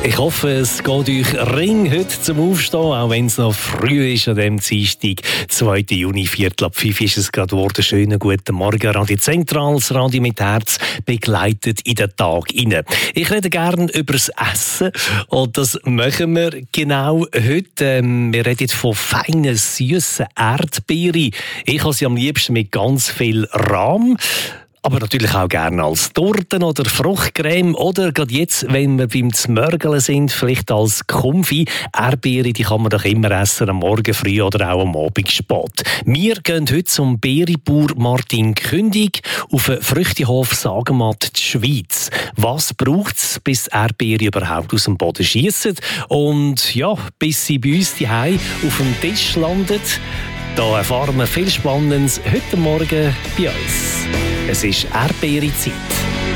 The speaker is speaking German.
Ich hoffe, es geht euch ring heute zum Aufstehen, auch wenn es noch früh ist an diesem Dienstag, 2. Juni, 4:05 ist es gerade geworden. Schönen guten Morgen, Radio Zentral, das Radio mit Herz, begleitet in den Tag hinein. Ich rede gerne über das Essen und das machen wir genau heute. Wir reden von feinen, süßen Erdbeeren. Ich habe sie am liebsten mit ganz viel Rahm. Aber natürlich auch gerne als Torten oder Fruchtcreme oder gerade jetzt, wenn wir beim Zmörgeln sind, vielleicht als Konfi. Erdbeere, die kann man doch immer essen, am Morgen früh oder auch am Abend spät. Wir gehen heute zum Beerenbauer Martin Kündig auf den Früchtehof Sagenmatt, die Schweiz. Was braucht es, bis Erdbeere überhaupt aus dem Boden schiessen? Und ja, bis sie bei uns daheim auf dem Tisch landet. Da erfahren wir viel Spannendes heute Morgen bei uns. Es ist Erdbeerezeit.